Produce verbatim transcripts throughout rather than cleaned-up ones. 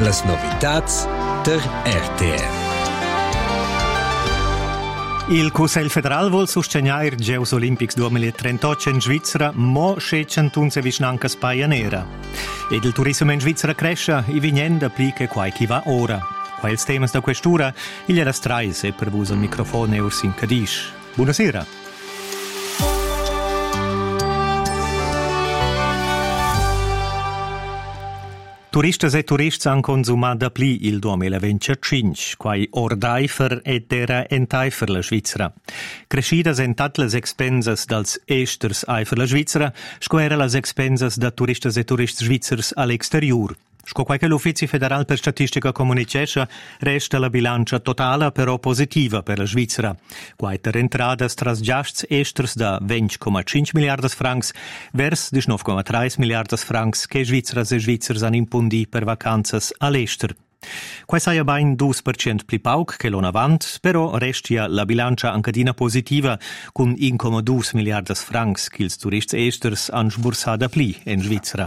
Las novitats der R T R. Il Cussegl federal vuol sostegnare i Giochi Olimpics duemilatrentotto in Svizzera, mo scecentunze vicinanca Spaia Nera. Ed il turismo in Svizzera cresce, i vignenda pli che quai chi va ora. Quai ils temas da quest'ora, il era strais e per vus il microfono e Ursin Cadish. Buonasera. Turistas e turists han consumat da pli il duemilaventicinque, quai ordaifer ed era entaifer la Svizzera. Crescidas en tat las expensas dals esters aifer la Svizzera, sco era las expensas da turistas e turists svizzers all'exterior. Sco quai che l'Ufficio federal per statistica comunicescha resta la bilancia totala però positiva per la Svizzera. Quai ter entradas tras giasts esters da venti virgola cinque miliardas francs vers diciannove virgola tre miliardas francs che svizzeras e svizzers han impundi per vacanzas all'ester. Quai saia bain due per cento pli pauc che l'on avant, però restia la bilancia ancadina positiva cun uno virgola due miliardas francs che ils turists esters han sbursada pli in Svizzera.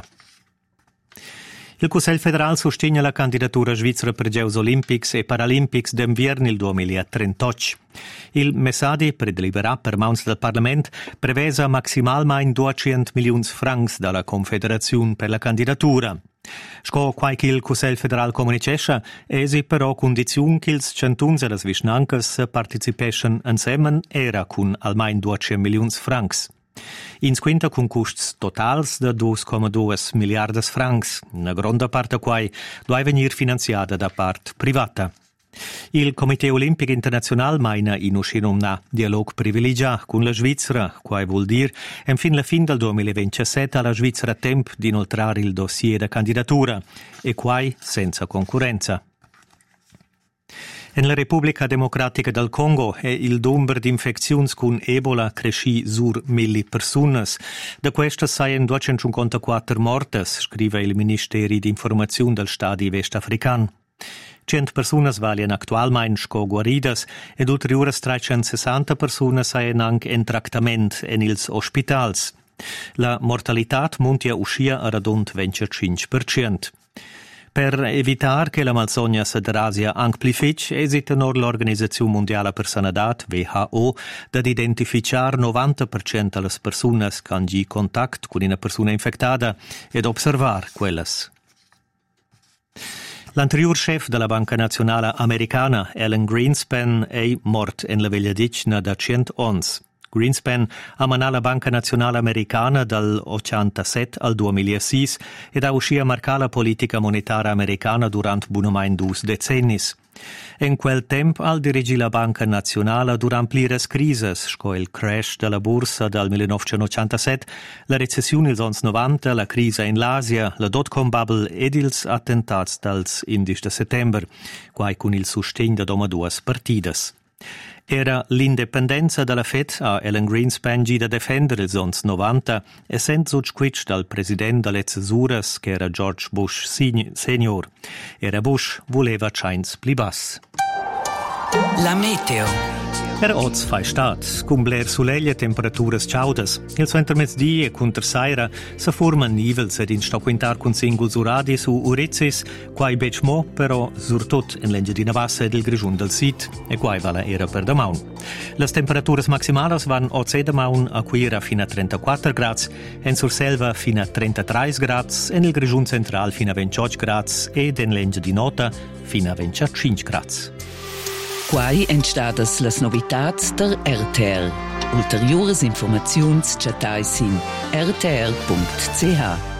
Il Cussegl federal sostegna la candidatura svizzera per Giochi Olimpics e Paralimpics d'inverno il duemilatrentotto. Il messadi predeliberat per mauns del Parlament prevesa maximalmein duecento milioni francs dalla Confederazione per la candidatura. Sco quai che il Cussegl federal comunicescha, esi però condiziun che ils centuns e las vischnancas participeschen insemen era cun almein duecento milioni francs. Ins quinta cun custs totals de due virgola due miliardas francs, una gronda parte quai doi venir finanziada da part privata. Il Comité Olimpic International maina in uscinumna dialog privilegia con la Svizzera, quai vuol dir en fin la fin del duemilaventisette alla Svizzera temp di inoltrare il dossier da candidatura e quai senza concorrenza. En la Repubblica Democratica del Congo è il numero di infeczioni con Ebola cresci sur mille personas. Da queste saien duecentocinquantaquattro mortes, scrive il Ministeri di Informazione del Stati Vestafrican. cento personas valien actualmein sco guaridas ed ulteriores trecentosessanta personas saien anche in tractament en ils ospitals. La mortalitat muntia uscia a radont venticinque per cento. Per evitar che la malsogna s'adrasia amplific, esita nor l'Organizzazione Mondiale per Sanadat, W H O, ad identificar novanta per cento las personas che hanno contact con una persona infectada ed observar quellas. L'anterior chef della Banca Nazionale Americana, Alan Greenspan, è mort in la vegliadicina da cent'onze. Greenspan ha manat la Banca Nazionale Americana dal ottantasette al duemilasei ed ha uscì a marcare la politica monetaria americana durante buonamain due decennis. In quel tempo al dirigì la Banca Nazionale durante plires crises, sco il crash della borsa dal millenovecentottantasette, la recessione dels anni novanta, la crisi in l'Asia, la dot-com bubble ed ils attentats dals undici de settembre, quai con il sostegno da doma duas partidas. Era l'indipendenza della Fed a Alan Greenspan da difendere els anni novanta, essendo squitch dal presidente delle cesuras, che era George Bush senior. Era Bush voleva chains pli bass. La meteo. Era oz fai stat, cum bler suleglia temperaturas ciaudas. Il suo intermezdi e contrasaira sa forman nivels ed in sto quintar con singuls uradi su urizis, quai bec mo, però surtut in lengia di navassa ed il grigiun del sit, e quai vala era per da maun. Las temperaturas maximalas van oz e da maun a quira fino a trentaquattro grads, en sur selva fino a trentatré grads, en il grigiun central fino a ventotto grads ed in lengia di nota fino a venticinque grads. Quai entstadas las novitats der R T R. Ulteriores informaziuns chatais in r t r punct c h.